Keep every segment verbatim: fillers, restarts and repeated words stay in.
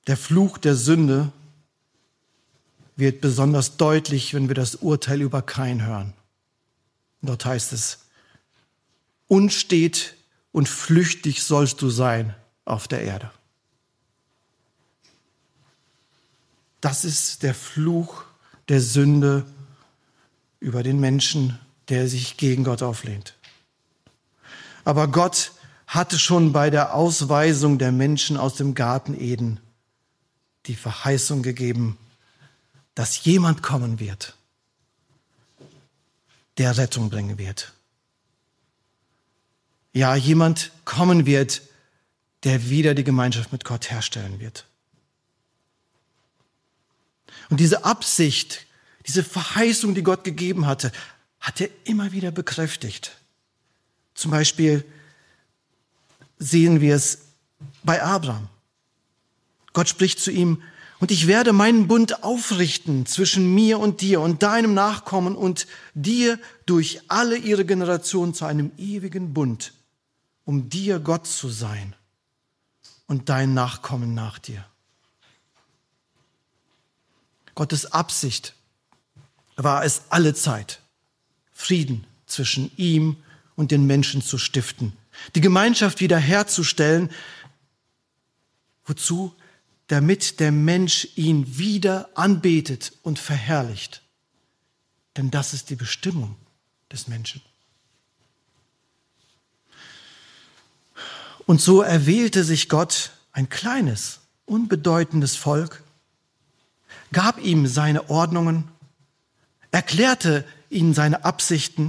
Der Fluch der Sünde wird besonders deutlich, wenn wir das Urteil über Kain hören. Dort heißt es, unstet und flüchtig sollst du sein auf der Erde. Das ist der Fluch der Sünde über den Menschen, der sich gegen Gott auflehnt. Aber Gott hatte schon bei der Ausweisung der Menschen aus dem Garten Eden die Verheißung gegeben, dass jemand kommen wird, der Rettung bringen wird. Ja, jemand kommen wird, der wieder die Gemeinschaft mit Gott herstellen wird. Und diese Absicht, diese Verheißung, die Gott gegeben hatte, hat er immer wieder bekräftigt. Zum Beispiel sehen wir es bei Abraham. Gott spricht zu ihm, und ich werde meinen Bund aufrichten zwischen mir und dir und deinem Nachkommen und dir durch alle ihre Generationen zu einem ewigen Bund, um dir Gott zu sein und dein Nachkommen nach dir. Gottes Absicht war es alle Zeit, Frieden zwischen ihm und den Menschen zu stiften, die Gemeinschaft wiederherzustellen, wozu? Damit der Mensch ihn wieder anbetet und verherrlicht. Denn das ist die Bestimmung des Menschen. Und so erwählte sich Gott ein kleines, unbedeutendes Volk, gab ihm seine Ordnungen, erklärte ihnen seine Absichten,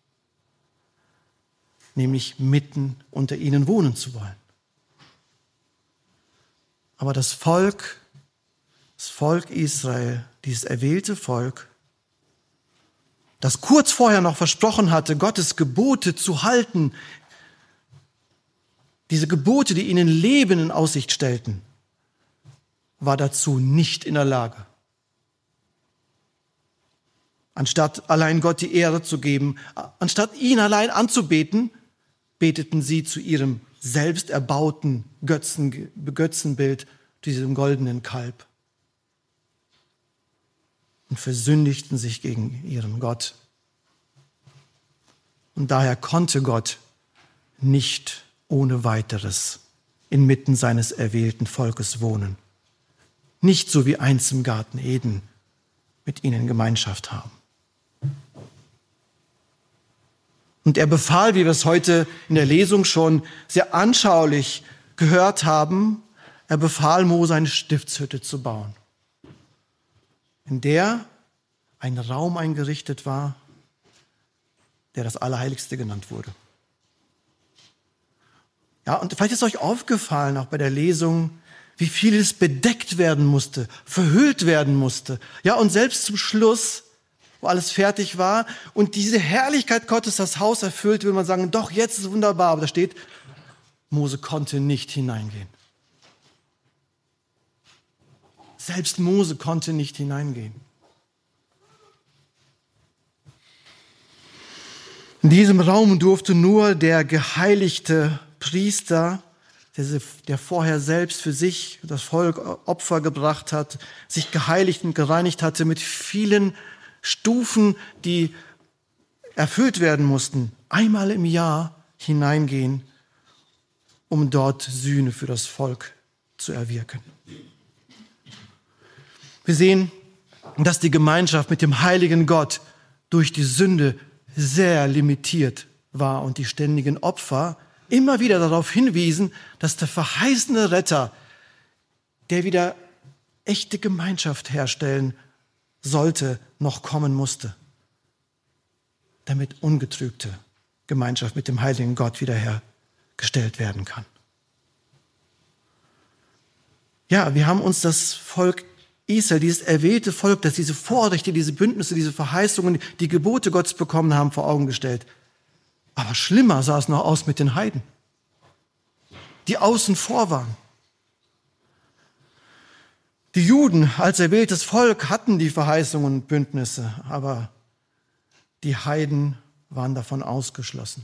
nämlich mitten unter ihnen wohnen zu wollen. Aber das Volk, das Volk Israel, dieses erwählte Volk, das kurz vorher noch versprochen hatte, Gottes Gebote zu halten, diese Gebote, die ihnen Leben in Aussicht stellten, war dazu nicht in der Lage. Anstatt allein Gott die Ehre zu geben, anstatt ihn allein anzubeten, beteten sie zu ihrem selbst erbauten Götzen, Götzenbild, diesem goldenen Kalb, und versündigten sich gegen ihren Gott. Und daher konnte Gott nicht ohne weiteres inmitten seines erwählten Volkes wohnen. Nicht so wie einst im Garten Eden mit ihnen Gemeinschaft haben. Und er befahl, wie wir es heute in der Lesung schon sehr anschaulich gehört haben, er befahl Mose, eine Stiftshütte zu bauen, in der ein Raum eingerichtet war, der das Allerheiligste genannt wurde. Ja, und vielleicht ist euch aufgefallen, auch bei der Lesung, wie vieles bedeckt werden musste, verhüllt werden musste. Ja, und selbst zum Schluss, wo alles fertig war und diese Herrlichkeit Gottes das Haus erfüllt, will man sagen, doch, jetzt ist es wunderbar. Aber da steht, Mose konnte nicht hineingehen. Selbst Mose konnte nicht hineingehen. In diesem Raum durfte nur der geheiligte Priester, der vorher selbst für sich das Volk Opfer gebracht hat, sich geheiligt und gereinigt hatte mit vielen Stufen, die erfüllt werden mussten, einmal im Jahr hineingehen, um dort Sühne für das Volk zu erwirken. Wir sehen, dass die Gemeinschaft mit dem heiligen Gott durch die Sünde sehr limitiert war und die ständigen Opfer immer wieder darauf hinwiesen, dass der verheißene Retter, der wieder echte Gemeinschaft herstellen sollte, noch kommen musste, damit ungetrübte Gemeinschaft mit dem heiligen Gott wiederhergestellt werden kann. Ja, wir haben uns das Volk Israel, dieses erwählte Volk, das diese Vorrechte, diese Bündnisse, diese Verheißungen, die Gebote Gottes bekommen haben, vor Augen gestellt. Aber schlimmer sah es noch aus mit den Heiden, die außen vor waren. Die Juden als erwähltes Volk hatten die Verheißungen und Bündnisse, aber die Heiden waren davon ausgeschlossen.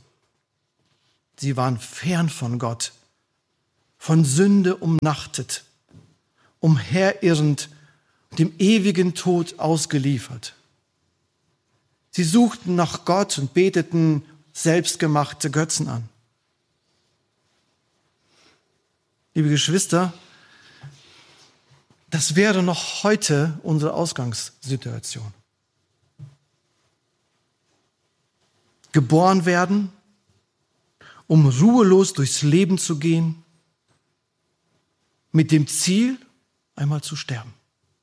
Sie waren fern von Gott, von Sünde umnachtet umherirrend und dem ewigen Tod ausgeliefert. Sie suchten nach Gott und beteten selbstgemachte Götzen an. Liebe Geschwister, das wäre noch heute unsere Ausgangssituation. Geboren werden, um ruhelos durchs Leben zu gehen, mit dem Ziel, einmal zu sterben.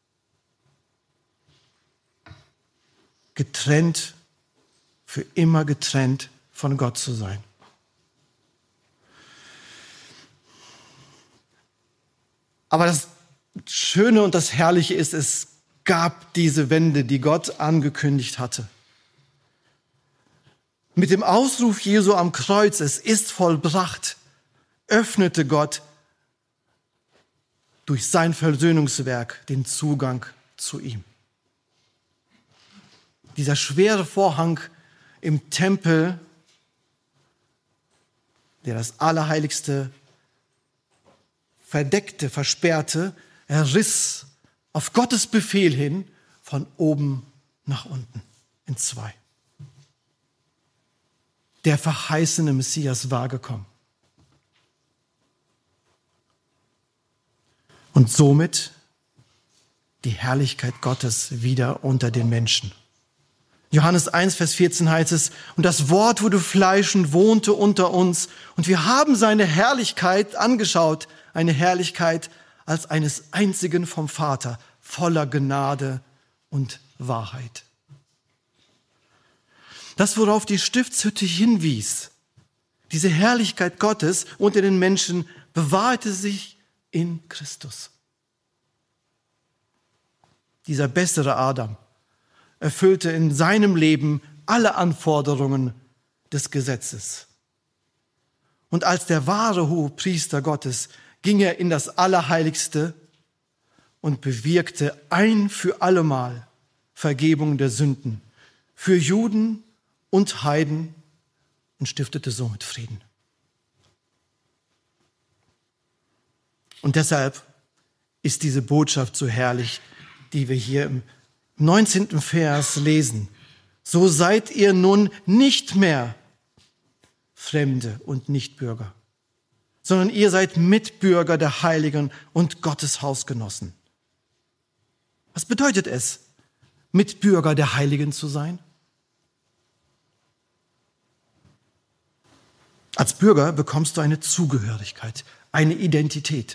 Getrennt, für immer getrennt von Gott zu sein. Aber das Schöne und das Herrliche ist, es gab diese Wende, die Gott angekündigt hatte. Mit dem Ausruf Jesu am Kreuz, es ist vollbracht, öffnete Gott durch sein Versöhnungswerk den Zugang zu ihm. Dieser schwere Vorhang im Tempel, der das Allerheiligste verdeckte, versperrte, er riss auf Gottes Befehl hin von oben nach unten in zwei. Der verheißene Messias war gekommen. Und somit die Herrlichkeit Gottes wieder unter den Menschen. Johannes eins, Vers vierzehn heißt es, und das Wort wurde Fleisch und wohnte unter uns, und wir haben seine Herrlichkeit angeschaut, eine Herrlichkeit als eines einzigen vom Vater, voller Gnade und Wahrheit. Das, worauf die Stiftshütte hinwies, diese Herrlichkeit Gottes unter den Menschen, bewahrte sich in Christus. Dieser bessere Adam erfüllte in seinem Leben alle Anforderungen des Gesetzes. Und als der wahre Hohepriester Gottes ging er in das Allerheiligste und bewirkte ein für allemal Vergebung der Sünden für Juden und Heiden und stiftete somit Frieden. Und deshalb ist diese Botschaft so herrlich, die wir hier im neunzehnten Vers lesen. So seid ihr nun nicht mehr Fremde und Nichtbürger, sondern ihr seid Mitbürger der Heiligen und Gottes Hausgenossen. Was bedeutet es, Mitbürger der Heiligen zu sein? Als Bürger bekommst du eine Zugehörigkeit, eine Identität.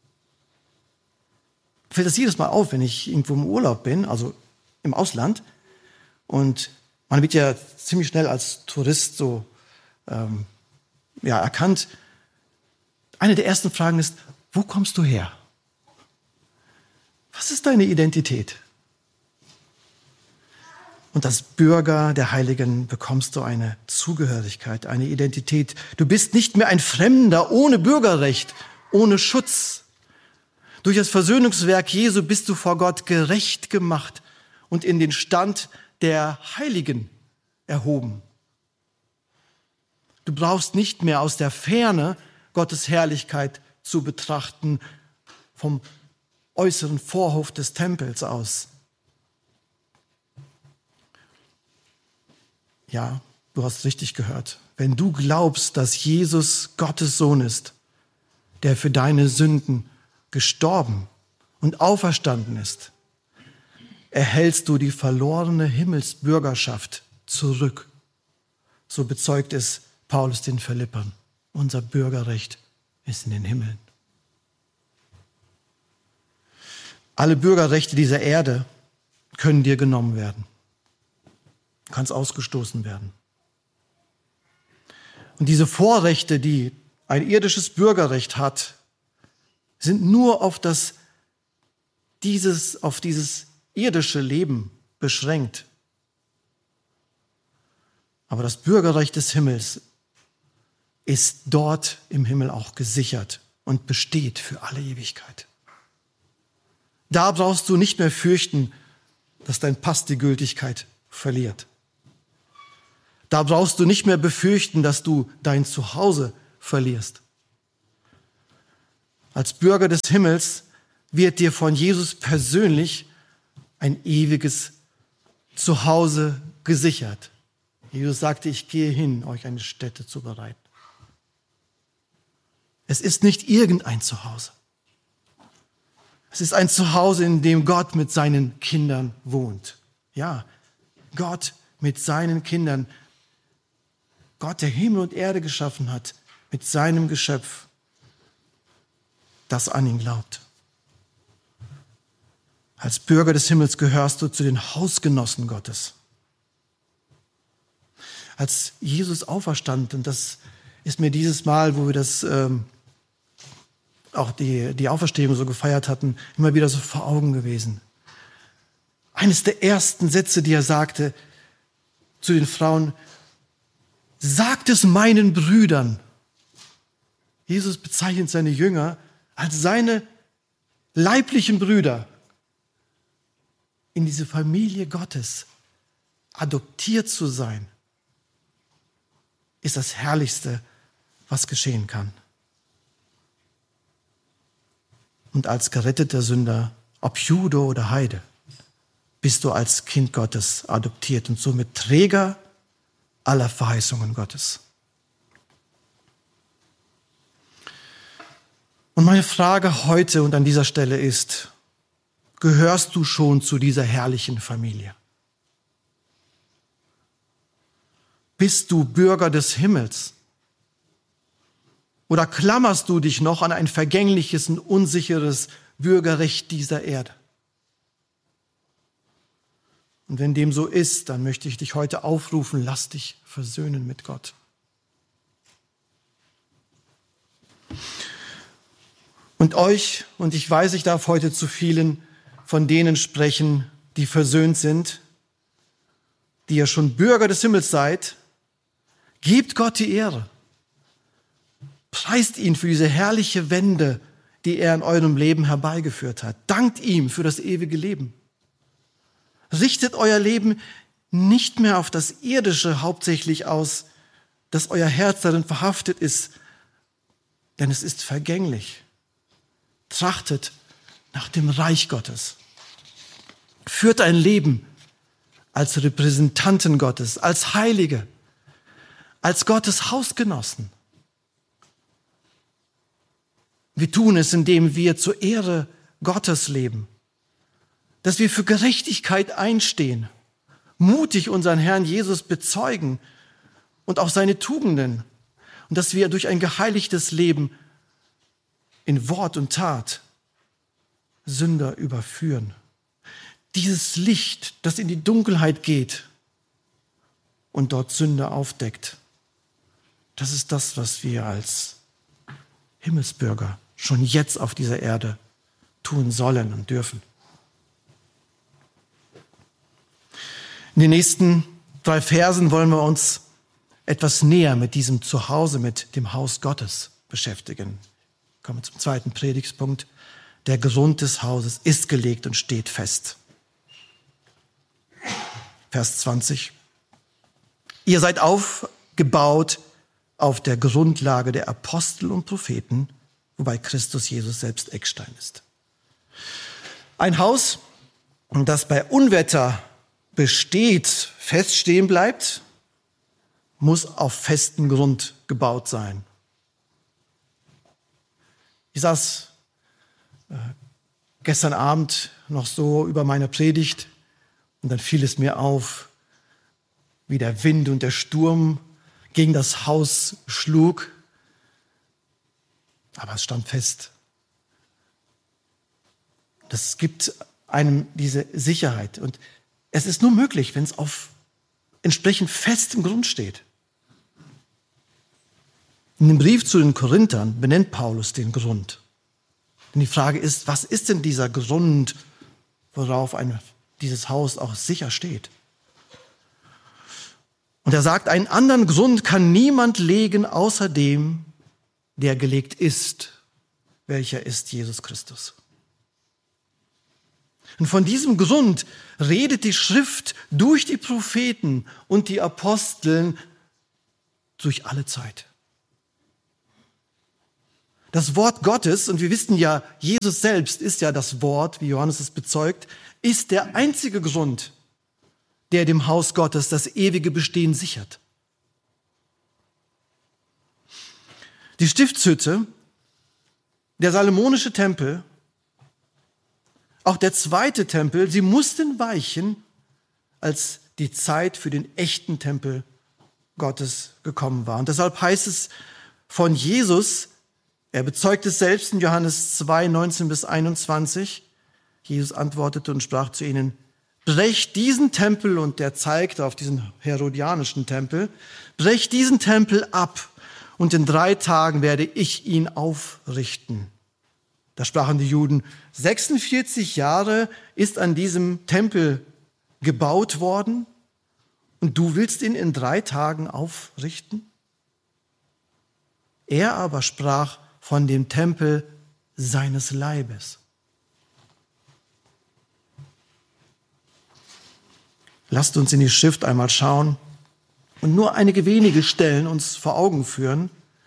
Mir fällt das jedes Mal auf, wenn ich irgendwo im Urlaub bin, also im Ausland, und man wird ja ziemlich schnell als Tourist so ähm, ja, erkannt. Eine der ersten Fragen ist, wo kommst du her? Was ist deine Identität? Und als Bürger der Heiligen bekommst du eine Zugehörigkeit, eine Identität. Du bist nicht mehr ein Fremder ohne Bürgerrecht, ohne Schutz. Durch das Versöhnungswerk Jesu bist du vor Gott gerecht gemacht und in den Stand der Heiligen erhoben. Du brauchst nicht mehr aus der Ferne Gottes Herrlichkeit zu betrachten, vom äußeren Vorhof des Tempels aus. Ja, du hast richtig gehört. Wenn du glaubst, dass Jesus Gottes Sohn ist, der für deine Sünden gestorben und auferstanden ist, erhältst du die verlorene Himmelsbürgerschaft zurück. So bezeugt es Paulus den Philippern. Unser Bürgerrecht ist in den Himmeln. Alle Bürgerrechte dieser Erde können dir genommen werden. Du kannst ausgestoßen werden. Und diese Vorrechte, die ein irdisches Bürgerrecht hat, sind nur auf das, dieses, auf dieses irdische Leben beschränkt. Aber das Bürgerrecht des Himmels ist dort im Himmel auch gesichert und besteht für alle Ewigkeit. Da brauchst du nicht mehr fürchten, dass dein Pass die Gültigkeit verliert. Da brauchst du nicht mehr befürchten, dass du dein Zuhause verlierst. Als Bürger des Himmels wird dir von Jesus persönlich ein ewiges Zuhause gesichert. Jesus sagte, ich gehe hin, euch eine Stätte zu bereiten. Es ist nicht irgendein Zuhause. Es ist ein Zuhause, in dem Gott mit seinen Kindern wohnt. Ja, Gott mit seinen Kindern. Gott, der Himmel und Erde geschaffen hat, mit seinem Geschöpf, das an ihn glaubt. Als Bürger des Himmels gehörst du zu den Hausgenossen Gottes. Als Jesus auferstand, und das ist mir dieses Mal, wo wir das ähm, auch die, die Auferstehung so gefeiert hatten, immer wieder so vor Augen gewesen. Eines der ersten Sätze, die er sagte zu den Frauen: Sagt es meinen Brüdern. Jesus bezeichnet seine Jünger als seine leiblichen Brüder, in diese Familie Gottes adoptiert zu sein, ist das Herrlichste, was geschehen kann. Und als geretteter Sünder, ob Jude oder Heide, bist du als Kind Gottes adoptiert und somit Träger aller Verheißungen Gottes. Und meine Frage heute und an dieser Stelle ist: Gehörst du schon zu dieser herrlichen Familie? Bist du Bürger des Himmels? Oder klammerst du dich noch an ein vergängliches und unsicheres Bürgerrecht dieser Erde? Und wenn dem so ist, dann möchte ich dich heute aufrufen: Lass dich versöhnen mit Gott. Und euch, und ich weiß, ich darf heute zu vielen von denen sprechen, die versöhnt sind, die ihr schon Bürger des Himmels seid, gebt Gott die Ehre. Preist ihn für diese herrliche Wende, die er in eurem Leben herbeigeführt hat. Dankt ihm für das ewige Leben. Richtet euer Leben nicht mehr auf das Irdische hauptsächlich aus, dass euer Herz darin verhaftet ist, denn es ist vergänglich. Trachtet nach dem Reich Gottes. Führt ein Leben als Repräsentanten Gottes, als Heilige, als Gottes Hausgenossen. Wir tun es, indem wir zur Ehre Gottes leben, dass wir für Gerechtigkeit einstehen, mutig unseren Herrn Jesus bezeugen und auch seine Tugenden, und dass wir durch ein geheiligtes Leben in Wort und Tat Sünder überführen. Dieses Licht, das in die Dunkelheit geht und dort Sünder aufdeckt, das ist das, was wir als Himmelsbürger schon jetzt auf dieser Erde tun sollen und dürfen. In den nächsten drei Versen wollen wir uns etwas näher mit diesem Zuhause, mit dem Haus Gottes beschäftigen. Kommen wir zum zweiten Predigtspunkt. Der Grund des Hauses ist gelegt und steht fest. Vers zwanzig. Ihr seid aufgebaut auf der Grundlage der Apostel und Propheten, wobei Christus Jesus selbst Eckstein ist. Ein Haus, das bei Unwetter besteht, feststehen bleibt, muss auf festen Grund gebaut sein. Ich saß äh, gestern Abend noch so über meine Predigt und dann fiel es mir auf, wie der Wind und der Sturm gegen das Haus schlug. Aber es stand fest. Das gibt einem diese Sicherheit. Und es ist nur möglich, wenn es auf entsprechend festem Grund steht. In dem Brief zu den Korinthern benennt Paulus den Grund. Denn die Frage ist, was ist denn dieser Grund, worauf ein, dieses Haus auch sicher steht? Und er sagt, einen anderen Grund kann niemand legen, außer dem, der gelegt ist, welcher ist Jesus Christus. Und von diesem Grund redet die Schrift durch die Propheten und die Aposteln durch alle Zeit. Das Wort Gottes, und wir wissen ja, Jesus selbst ist ja das Wort, wie Johannes es bezeugt, ist der einzige Grund, der dem Haus Gottes das ewige Bestehen sichert. Die Stiftshütte, der salomonische Tempel, auch der zweite Tempel, sie mussten weichen, als die Zeit für den echten Tempel Gottes gekommen war. Und deshalb heißt es von Jesus, er bezeugt es selbst in Johannes zwei, neunzehn bis einundzwanzig, Jesus antwortete und sprach zu ihnen, brecht diesen Tempel, und der zeigte auf diesen herodianischen Tempel, brecht diesen Tempel ab, und in drei Tagen werde ich ihn aufrichten. Da sprachen die Juden, sechsundvierzig Jahre ist an diesem Tempel gebaut worden, und du willst ihn in drei Tagen aufrichten? Er aber sprach von dem Tempel seines Leibes. Lasst uns in die Schrift einmal schauen und nur einige wenige Stellen uns vor Augen führen,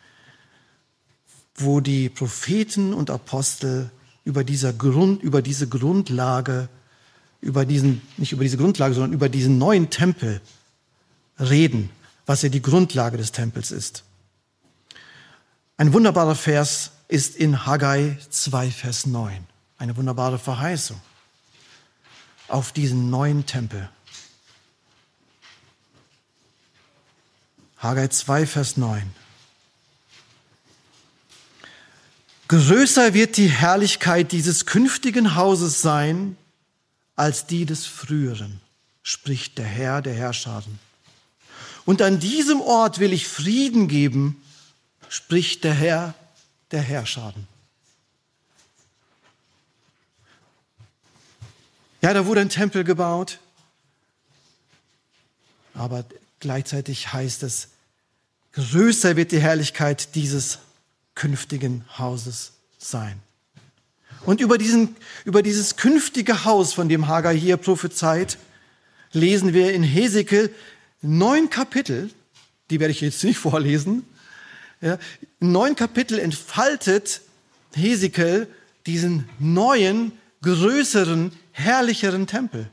wo die Propheten und Apostel über, dieser Grund, über diese Grundlage, über diesen, nicht über diese Grundlage, sondern über diesen neuen Tempel reden, was ja die Grundlage des Tempels ist. Ein wunderbarer Vers ist in Haggai zwei, Vers neun. Eine wunderbare Verheißung auf diesen neuen Tempel. Haggai zwei, Vers neun. Größer wird die Herrlichkeit dieses künftigen Hauses sein, als die des früheren, spricht der Herr der Herrscharen. Und an diesem Ort will ich Frieden geben, spricht der Herr der Herrscharen. Ja, da wurde ein Tempel gebaut, aber gleichzeitig heißt es, größer wird die Herrlichkeit dieses künftigen Hauses sein. Und über, diesen, über dieses künftige Haus, von dem Haggai hier prophezeit, lesen wir in Hesekiel neun Kapitel, die werde ich jetzt nicht vorlesen. Ja, in neun Kapitel entfaltet Hesekiel diesen neuen, größeren, herrlicheren Tempel.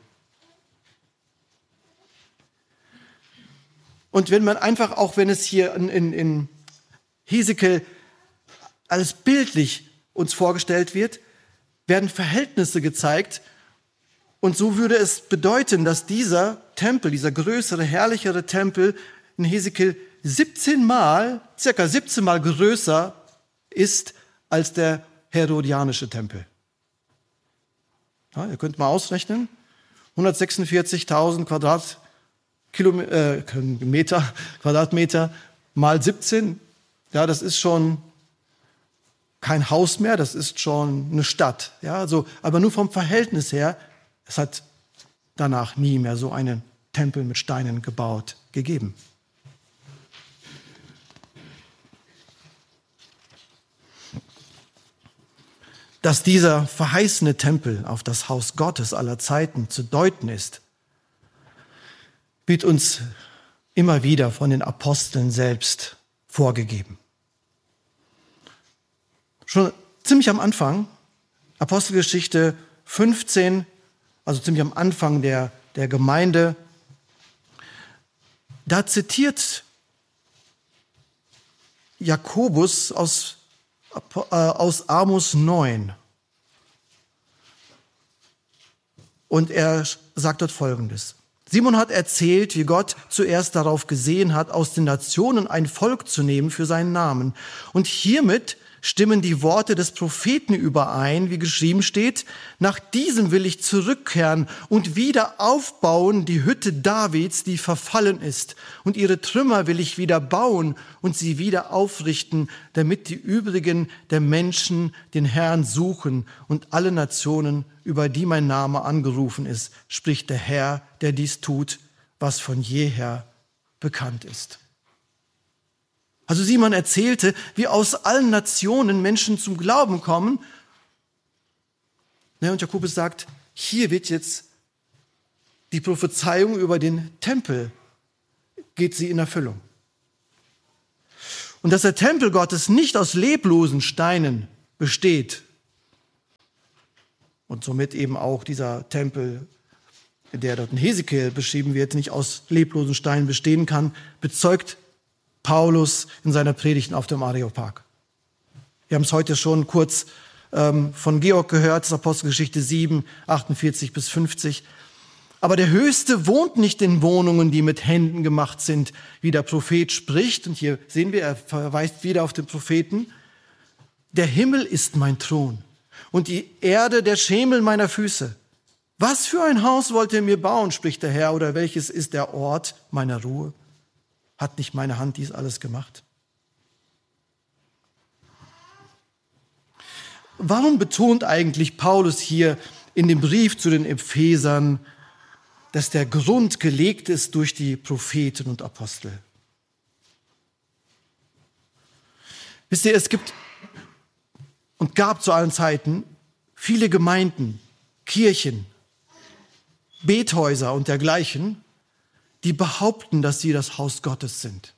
Und wenn man einfach, auch wenn es hier in, in, in Hesekiel alles bildlich uns vorgestellt wird, werden Verhältnisse gezeigt. Und so würde es bedeuten, dass dieser Tempel, dieser größere, herrlichere Tempel in Hesekiel siebzehn Mal, circa siebzehn Mal größer ist als der herodianische Tempel. Ja, ihr könnt mal ausrechnen, hundertsechsundvierzigtausend Quadratmeter, Quadratmeter mal siebzehn, ja, das ist schon kein Haus mehr, das ist schon eine Stadt. Ja, also, aber nur vom Verhältnis her, es hat danach nie mehr so einen Tempel mit Steinen gebaut gegeben. Dass dieser verheißene Tempel auf das Haus Gottes aller Zeiten zu deuten ist, wird uns immer wieder von den Aposteln selbst vorgegeben. Schon ziemlich am Anfang, Apostelgeschichte fünfzehn, also ziemlich am Anfang der, der Gemeinde, da zitiert Jakobus aus, äh, aus Amos neun. Und er sagt dort Folgendes. Simon hat erzählt, wie Gott zuerst darauf gesehen hat, aus den Nationen ein Volk zu nehmen für seinen Namen. Und hiermit stimmen die Worte des Propheten überein, wie geschrieben steht, nach diesem will ich zurückkehren und wieder aufbauen die Hütte Davids, die verfallen ist. Und ihre Trümmer will ich wieder bauen und sie wieder aufrichten, damit die übrigen der Menschen den Herrn suchen und alle Nationen, über die mein Name angerufen ist, spricht der Herr, der dies tut, was von jeher bekannt ist. Also Simon erzählte, wie aus allen Nationen Menschen zum Glauben kommen. Und Jakobus sagt, hier wird jetzt die Prophezeiung über den Tempel, geht sie in Erfüllung. Und dass der Tempel Gottes nicht aus leblosen Steinen besteht und somit eben auch dieser Tempel, der dort in Hesekiel beschrieben wird, nicht aus leblosen Steinen bestehen kann, bezeugt Paulus in seiner Predigt auf dem Areopag. Wir haben es heute schon kurz ähm, von Georg gehört, das ist Apostelgeschichte sieben, achtundvierzig bis fünfzig. Aber der Höchste wohnt nicht in Wohnungen, die mit Händen gemacht sind, wie der Prophet spricht. Und hier sehen wir, er verweist wieder auf den Propheten. Der Himmel ist mein Thron und die Erde der Schemel meiner Füße. Was für ein Haus wollt ihr mir bauen, spricht der Herr, oder welches ist der Ort meiner Ruhe? Hat nicht meine Hand dies alles gemacht? Warum betont eigentlich Paulus hier in dem Brief zu den Ephesern, dass der Grund gelegt ist durch die Propheten und Apostel? Wisst ihr, es gibt und gab zu allen Zeiten viele Gemeinden, Kirchen, Bethäuser und dergleichen, die behaupten, dass sie das Haus Gottes sind.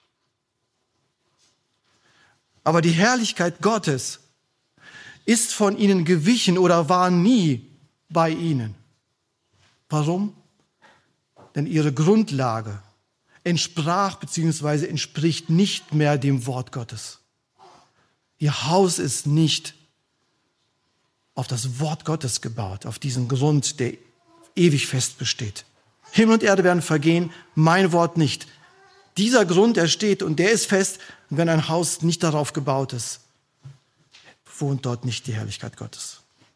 Aber die Herrlichkeit Gottes ist von ihnen gewichen oder war nie bei ihnen. Warum? Denn ihre Grundlage entsprach bzw. entspricht nicht mehr dem Wort Gottes. Ihr Haus ist nicht auf das Wort Gottes gebaut, auf diesen Grund, der ewig fest besteht. Himmel und Erde werden vergehen, mein Wort nicht. Dieser Grund, der steht und der ist fest. Und wenn ein Haus nicht darauf gebaut ist, wohnt dort nicht die Herrlichkeit Gottes.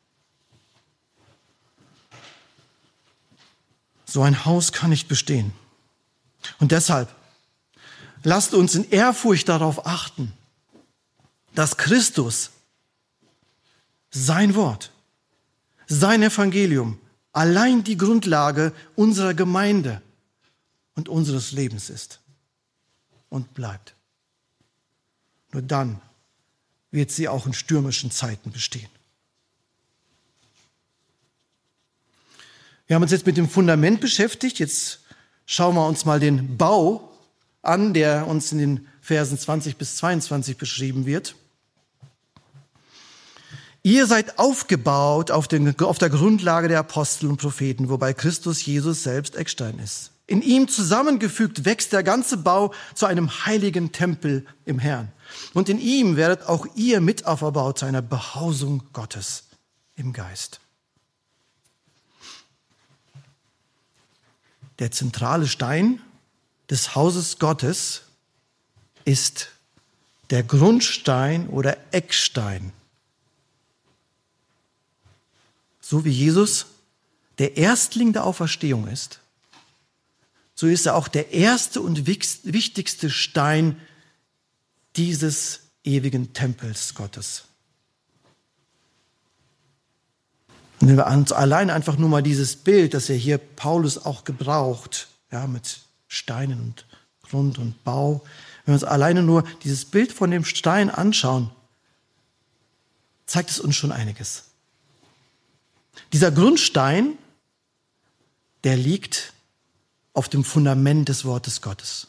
So ein Haus kann nicht bestehen. Und deshalb lasst uns in Ehrfurcht darauf achten, dass Christus, sein Wort, sein Evangelium allein die Grundlage unserer Gemeinde und unseres Lebens ist und bleibt. Nur dann wird sie auch in stürmischen Zeiten bestehen. Wir haben uns jetzt mit dem Fundament beschäftigt. Jetzt schauen wir uns mal den Bau an, der uns in den Versen zwanzig bis zweiundzwanzig beschrieben wird. Ihr seid aufgebaut auf, den, auf der Grundlage der Apostel und Propheten, wobei Christus Jesus selbst Eckstein ist. In ihm zusammengefügt wächst der ganze Bau zu einem heiligen Tempel im Herrn. Und in ihm werdet auch ihr mit auferbaut zu einer Behausung Gottes im Geist. Der zentrale Stein des Hauses Gottes ist der Grundstein oder Eckstein. So wie Jesus der Erstling der Auferstehung ist, so ist er auch der erste und wichtigste Stein dieses ewigen Tempels Gottes. Und wenn wir uns allein einfach nur mal dieses Bild, das er hier Paulus auch gebraucht, ja, mit Steinen und Grund und Bau, wenn wir uns alleine nur dieses Bild von dem Stein anschauen, zeigt es uns schon einiges. Dieser Grundstein, der liegt auf dem Fundament des Wortes Gottes.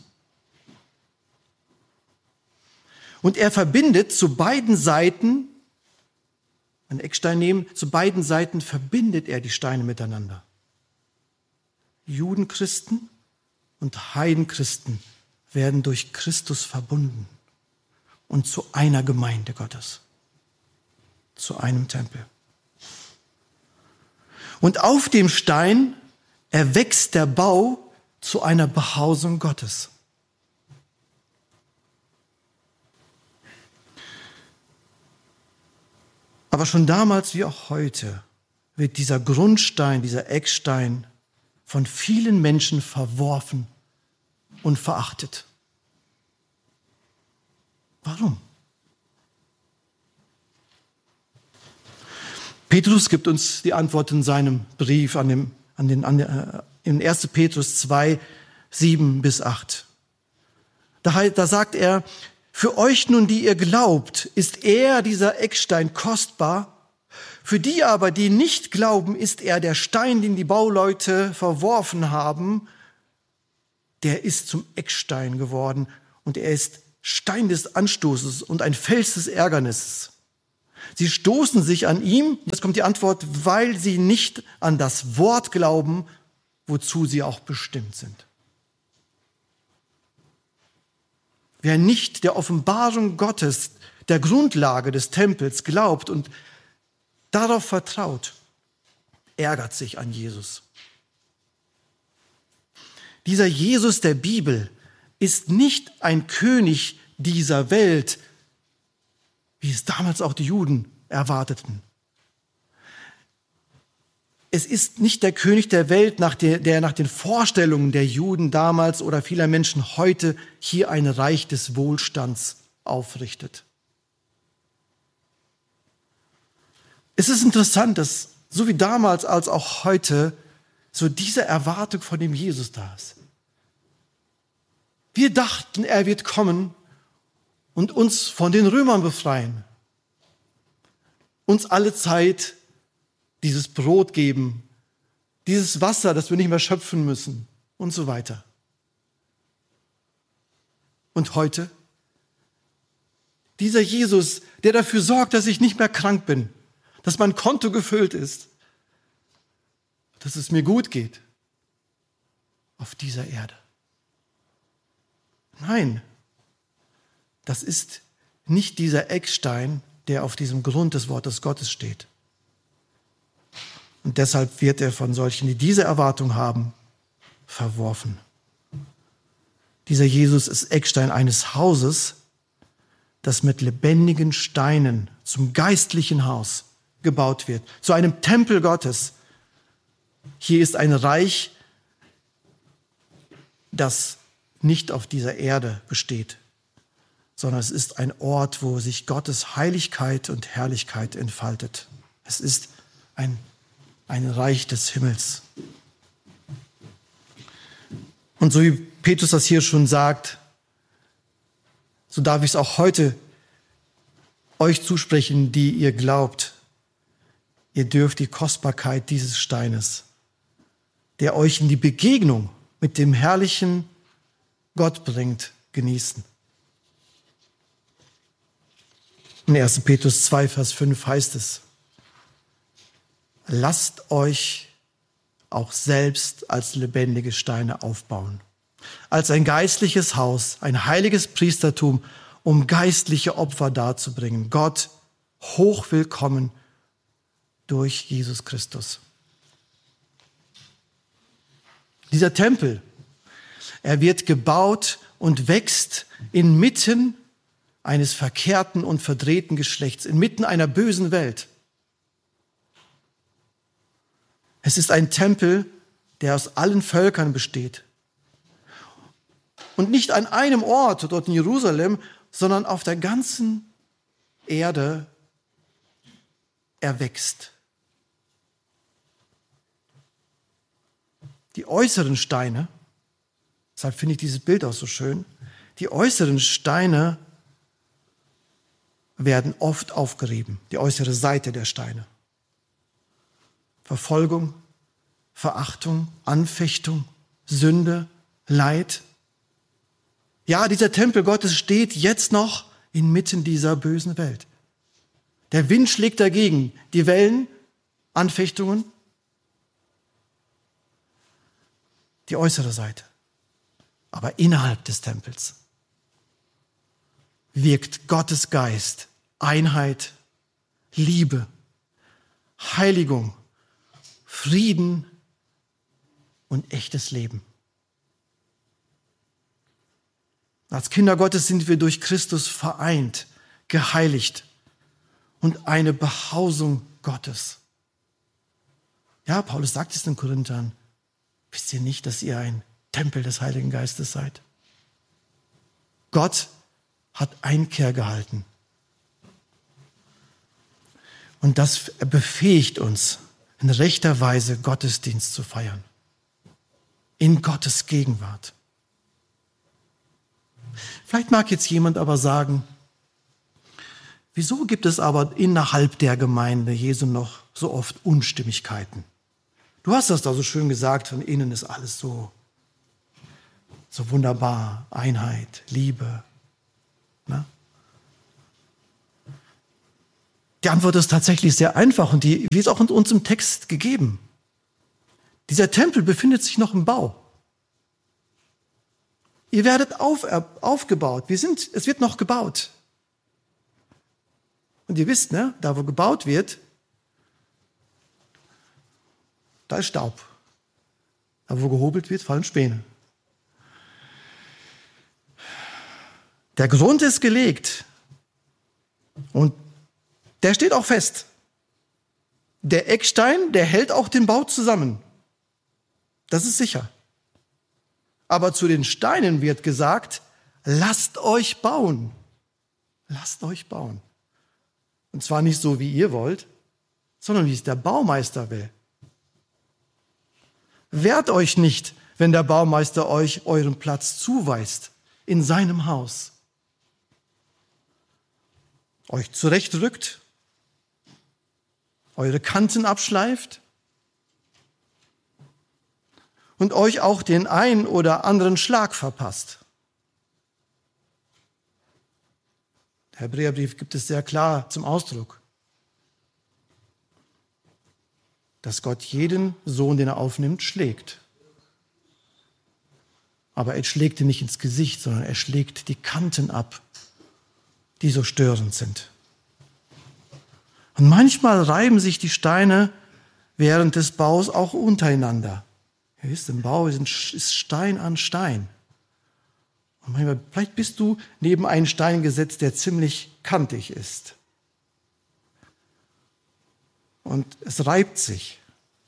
Und er verbindet zu beiden Seiten, einen Eckstein nehmen, zu beiden Seiten verbindet er die Steine miteinander. Judenchristen und Heidenchristen werden durch Christus verbunden und zu einer Gemeinde Gottes, zu einem Tempel. Und auf dem Stein erwächst der Bau zu einer Behausung Gottes. Aber schon damals wie auch heute wird dieser Grundstein, dieser Eckstein von vielen Menschen verworfen und verachtet. Warum? Petrus gibt uns die Antwort in seinem Brief an dem, an den, an der, in erster Petrus zwei, sieben bis acht. Da, da sagt er, für euch nun, die ihr glaubt, ist er, dieser Eckstein, kostbar. Für die aber, die nicht glauben, ist er der Stein, den die Bauleute verworfen haben. Der ist zum Eckstein geworden und er ist Stein des Anstoßes und ein Fels des Ärgernisses. Sie stoßen sich an ihm, jetzt kommt die Antwort, weil sie nicht an das Wort glauben, wozu sie auch bestimmt sind. Wer nicht der Offenbarung Gottes, der Grundlage des Tempels glaubt und darauf vertraut, ärgert sich an Jesus. Dieser Jesus der Bibel ist nicht ein König dieser Welt, wie es damals auch die Juden erwarteten. Es ist nicht der König der Welt, nach der, der nach den Vorstellungen der Juden damals oder vieler Menschen heute hier ein Reich des Wohlstands aufrichtet. Es ist interessant, dass so wie damals als auch heute so diese Erwartung von dem Jesus da ist. Wir dachten, er wird kommen und uns von den Römern befreien, uns alle Zeit dieses Brot geben, dieses Wasser, das wir nicht mehr schöpfen müssen und so weiter. Und heute? Dieser Jesus, der dafür sorgt, dass ich nicht mehr krank bin, dass mein Konto gefüllt ist, dass es mir gut geht auf dieser Erde. Nein, das ist nicht dieser Eckstein, der auf diesem Grund des Wortes Gottes steht. Und deshalb wird er von solchen, die diese Erwartung haben, verworfen. Dieser Jesus ist Eckstein eines Hauses, das mit lebendigen Steinen zum geistlichen Haus gebaut wird, zu einem Tempel Gottes. Hier ist ein Reich, das nicht auf dieser Erde besteht, sondern es ist ein Ort, wo sich Gottes Heiligkeit und Herrlichkeit entfaltet. Es ist ein, ein Reich des Himmels. Und so wie Petrus das hier schon sagt, so darf ich es auch heute euch zusprechen, die ihr glaubt. Ihr dürft die Kostbarkeit dieses Steines, der euch in die Begegnung mit dem herrlichen Gott bringt, genießen. In erster Petrus zwei, Vers fünf heißt es, lasst euch auch selbst als lebendige Steine aufbauen, als ein geistliches Haus, ein heiliges Priestertum, um geistliche Opfer darzubringen, Gott hochwillkommen durch Jesus Christus. Dieser Tempel, er wird gebaut und wächst inmitten eines verkehrten und verdrehten Geschlechts, inmitten einer bösen Welt. Es ist ein Tempel, der aus allen Völkern besteht. Und nicht an einem Ort dort in Jerusalem, sondern auf der ganzen Erde erwächst. Die äußeren Steine, deshalb finde ich dieses Bild auch so schön, die äußeren Steine werden oft aufgerieben, die äußere Seite der Steine. Verfolgung, Verachtung, Anfechtung, Sünde, Leid. Ja, dieser Tempel Gottes steht jetzt noch inmitten dieser bösen Welt. Der Wind schlägt dagegen, die Wellen, Anfechtungen, die äußere Seite. Aber innerhalb des Tempels wirkt Gottes Geist, Einheit, Liebe, Heiligung, Frieden und echtes Leben. Als Kinder Gottes sind wir durch Christus vereint, geheiligt und eine Behausung Gottes. Ja, Paulus sagt es den Korinthern. Wisst ihr nicht, dass ihr ein Tempel des Heiligen Geistes seid? Gott hat Einkehr gehalten. Und das befähigt uns, in rechter Weise Gottesdienst zu feiern. In Gottes Gegenwart. Vielleicht mag jetzt jemand aber sagen, wieso gibt es aber innerhalb der Gemeinde Jesu noch so oft Unstimmigkeiten? Du hast das da so schön gesagt, von innen ist alles so, so wunderbar, Einheit, Liebe. Na? Die Antwort ist tatsächlich sehr einfach und die, wie ist auch in uns im Text gegeben. Dieser Tempel befindet sich noch im Bau. Ihr werdet auf, aufgebaut. Wir sind, es wird noch gebaut. Und ihr wisst, ne, da wo gebaut wird, da ist Staub. Da wo gehobelt wird, fallen Späne. Der Grund ist gelegt. Und der steht auch fest. Der Eckstein, der hält auch den Bau zusammen. Das ist sicher. Aber zu den Steinen wird gesagt, lasst euch bauen. Lasst euch bauen. Und zwar nicht so, wie ihr wollt, sondern wie es der Baumeister will. Wehrt euch nicht, wenn der Baumeister euch euren Platz zuweist in seinem Haus. Euch zurechtrückt, eure Kanten abschleift und euch auch den ein oder anderen Schlag verpasst. Der Hebräerbrief gibt es sehr klar zum Ausdruck, dass Gott jeden Sohn, den er aufnimmt, schlägt. Aber er schlägt ihn nicht ins Gesicht, sondern er schlägt die Kanten ab, die so störend sind. Und manchmal reiben sich die Steine während des Baus auch untereinander. Ihr wisst, im Bau ist Stein an Stein. Und manchmal, vielleicht bist du neben einen Stein gesetzt, der ziemlich kantig ist. Und es reibt sich.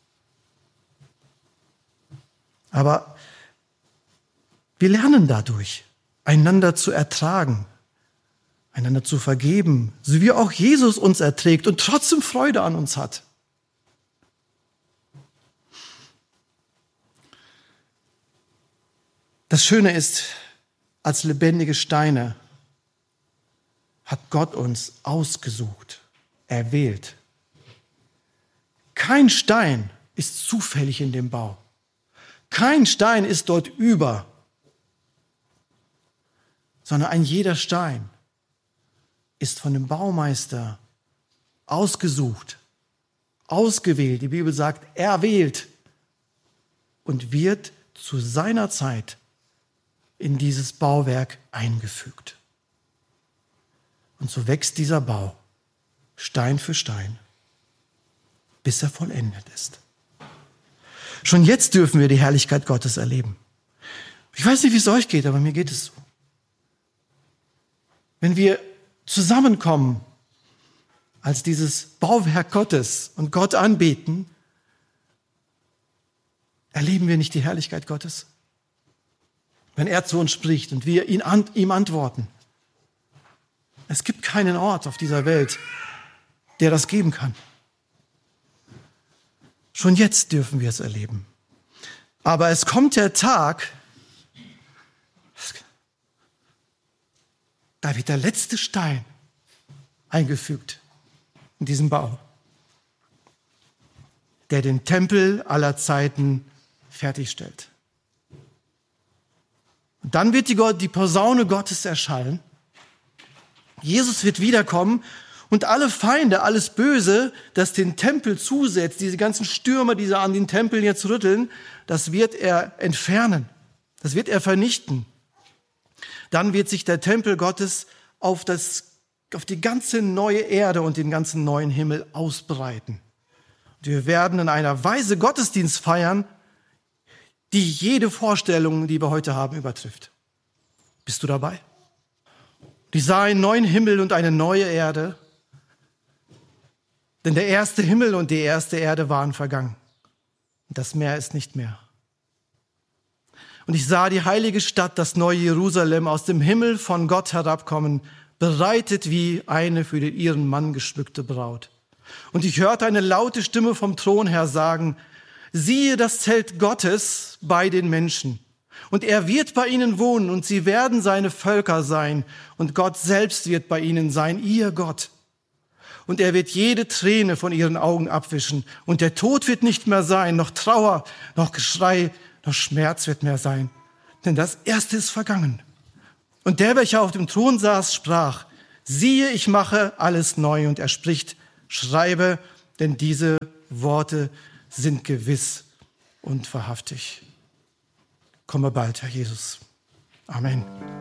Aber wir lernen dadurch, einander zu ertragen, einander zu vergeben, so wie auch Jesus uns erträgt und trotzdem Freude an uns hat. Das Schöne ist, als lebendige Steine hat Gott uns ausgesucht, erwählt. Kein Stein ist zufällig in dem Bau. Kein Stein ist dort über, sondern ein jeder Stein ist von dem Baumeister ausgesucht, ausgewählt. Die Bibel sagt, erwählt und wird zu seiner Zeit in dieses Bauwerk eingefügt. Und so wächst dieser Bau Stein für Stein, bis er vollendet ist. Schon jetzt dürfen wir die Herrlichkeit Gottes erleben. Ich weiß nicht, wie es euch geht, aber mir geht es so. Wenn wir zusammenkommen als dieses Bauwerk Gottes und Gott anbeten, erleben wir nicht die Herrlichkeit Gottes? Wenn er zu uns spricht und wir ihn an, ihm antworten. Es gibt keinen Ort auf dieser Welt, der das geben kann. Schon jetzt dürfen wir es erleben. Aber es kommt der Tag, da wird der letzte Stein eingefügt in diesen Bau, der den Tempel aller Zeiten fertigstellt. Und dann wird die, Gott, die Posaune Gottes erschallen. Jesus wird wiederkommen und alle Feinde, alles Böse, das den Tempel zusetzt, diese ganzen Stürmer, die an den Tempel jetzt rütteln, das wird er entfernen. Das wird er vernichten. Dann wird sich der Tempel Gottes auf, das, auf die ganze neue Erde und den ganzen neuen Himmel ausbreiten. Und wir werden in einer Weise Gottesdienst feiern, die jede Vorstellung, die wir heute haben, übertrifft. Bist du dabei? Ich sah einen neuen Himmel und eine neue Erde, denn der erste Himmel und die erste Erde waren vergangen. Und das Meer ist nicht mehr. Und ich sah die heilige Stadt, das neue Jerusalem, aus dem Himmel von Gott herabkommen, bereitet wie eine für ihren Mann geschmückte Braut. Und ich hörte eine laute Stimme vom Thron her sagen, siehe das Zelt Gottes bei den Menschen. Und er wird bei ihnen wohnen und sie werden seine Völker sein. Und Gott selbst wird bei ihnen sein, ihr Gott. Und er wird jede Träne von ihren Augen abwischen. Und der Tod wird nicht mehr sein, noch Trauer, noch Geschrei, noch Schmerz wird mehr sein. Denn das Erste ist vergangen. Und der, welcher auf dem Thron saß, sprach, siehe, ich mache alles neu. Und er spricht, schreibe, denn diese Worte sind gewiss und wahrhaftig. Komme bald, Herr Jesus. Amen.